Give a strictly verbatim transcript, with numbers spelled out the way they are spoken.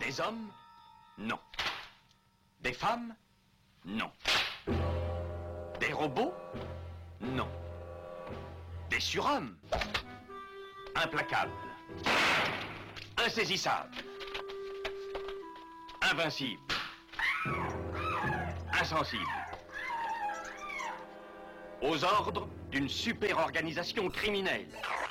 Des hommes? Non. Des femmes? Non. Des robots? Non. Des surhommes? Implacables. Insaisissables. Invincibles. Insensibles. Aux ordres d'une super organisation criminelle.